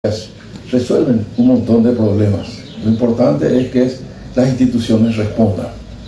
resuelven un montón de problemas. Lo importante es que las instituciones respondan.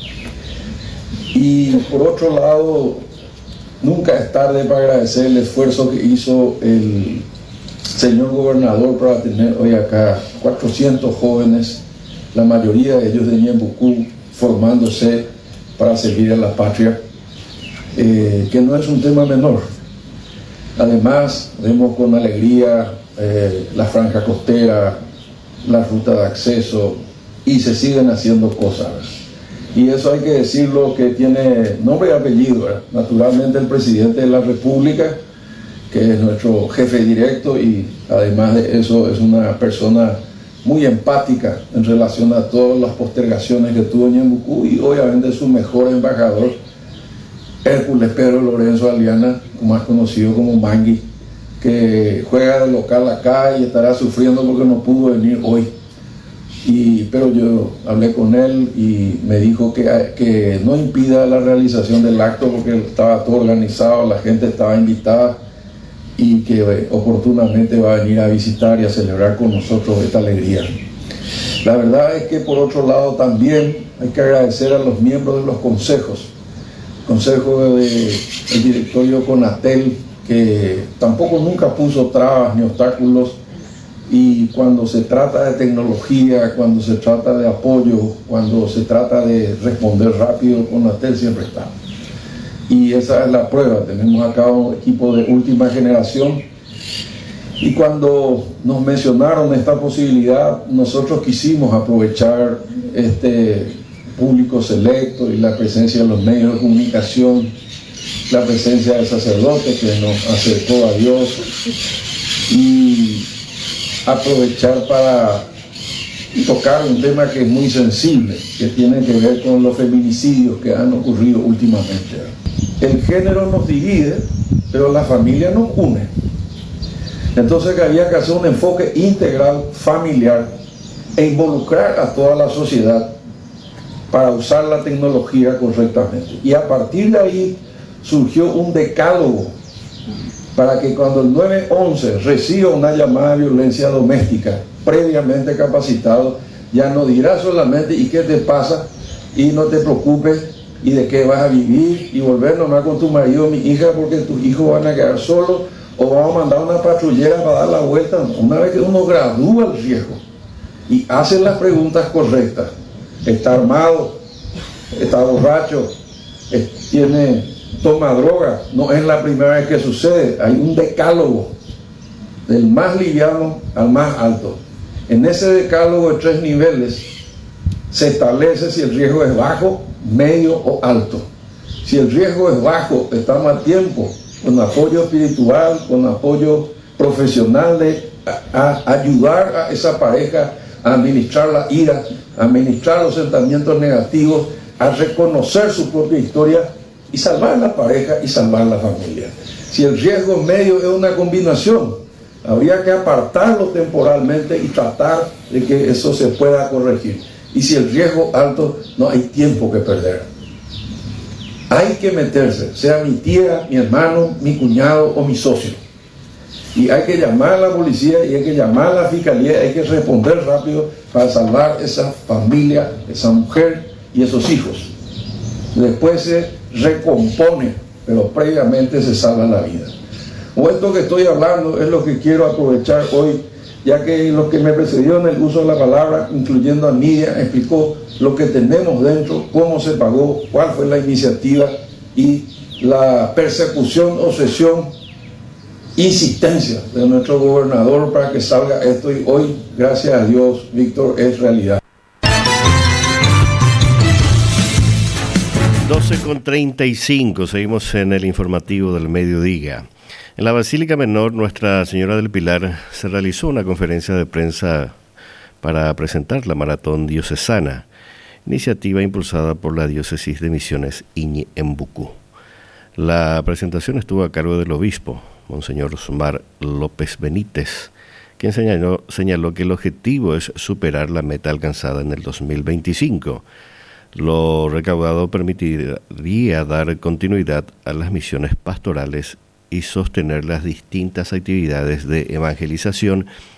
Y por otro lado, nunca es tarde para agradecer el esfuerzo que hizo el señor gobernador para tener hoy acá 400 jóvenes, la mayoría de ellos de Ñembucú, formándose para servir a la patria, que no es un tema menor. Además, vemos con alegría la franja costera, la ruta de acceso, y se siguen haciendo cosas. Y eso hay que decirlo, que tiene nombre y apellido, ¿verdad? Naturalmente el presidente de la República, que es nuestro jefe directo, y además de eso es una persona muy empática en relación a todas las postergaciones que tuvo Ñembucú, y obviamente su mejor embajador, Hércules Pedro Lorenzo Aliana, más conocido como Mangui, que juega de local acá y estará sufriendo porque no pudo venir hoy. Pero yo hablé con él y me dijo que no impida la realización del acto porque estaba todo organizado, la gente estaba invitada, y que oportunamente va a venir a visitar y a celebrar con nosotros esta alegría. La verdad es que por otro lado también hay que agradecer a los miembros de los consejos, consejo del directorio CONATEL, que tampoco nunca puso trabas ni obstáculos, y cuando se trata de tecnología, cuando se trata de apoyo, cuando se trata de responder rápido, CONATEL siempre está. Y esa es la prueba. Tenemos acá un equipo de última generación, y cuando nos mencionaron esta posibilidad, nosotros quisimos aprovechar este público selecto y la presencia de los medios de comunicación, la presencia del sacerdote que nos acercó a Dios, y aprovechar para tocar un tema que es muy sensible, que tiene que ver con los feminicidios que han ocurrido últimamente. El género nos divide, pero la familia nos une. Entonces había que hacer un enfoque integral, familiar, e involucrar a toda la sociedad para usar la tecnología correctamente. Y a partir de ahí surgió un decálogo para que cuando el 911 reciba una llamada de violencia doméstica, previamente capacitado, ya no dirá solamente ¿y qué te pasa? Y no te preocupes, y de qué vas a vivir, y volver nomás con tu marido o mi hija porque tus hijos van a quedar solos, o vamos a mandar una patrullera para dar la vuelta. Una vez que uno gradúa el riesgo y hace las preguntas correctas, está armado, está borracho, toma droga, no es la primera vez que sucede. Hay un decálogo del más liviano al más alto. En ese decálogo de 3 niveles se establece si el riesgo es bajo, medio o alto. Si el riesgo es bajo, estamos a tiempo, con apoyo espiritual, con apoyo profesional, de ayudar a esa pareja a administrar la ira, a administrar los sentimientos negativos, a reconocer su propia historia y salvar la pareja y salvar la familia. Si el riesgo medio es una combinación, habría que apartarlo temporalmente y tratar de que eso se pueda corregir. Y si el riesgo alto, no hay tiempo que perder. Hay que meterse, sea mi tía, mi hermano, mi cuñado o mi socio. Y hay que llamar a la policía y hay que llamar a la fiscalía, hay que responder rápido para salvar esa familia, esa mujer y esos hijos. Después se recompone, pero previamente se salva la vida. O esto que estoy hablando es lo que quiero aprovechar hoy, ya que los que me precedieron en el uso de la palabra, incluyendo a Nidia, explicó lo que tenemos dentro, cómo se pagó, cuál fue la iniciativa y la persecución, obsesión, insistencia de nuestro gobernador para que salga esto, y hoy, gracias a Dios, Víctor, es realidad. 12:35, seguimos en el informativo del mediodía. En la Basílica Menor Nuestra Señora del Pilar se realizó una conferencia de prensa para presentar la Maratón Diocesana, iniciativa impulsada por la Diócesis de Misiones Ñembucú. La presentación estuvo a cargo del obispo, Monseñor Sumar López Benítez, quien señaló que el objetivo es superar la meta alcanzada en el 2025. Lo recaudado permitiría dar continuidad a las misiones pastorales y sostener las distintas actividades de evangelización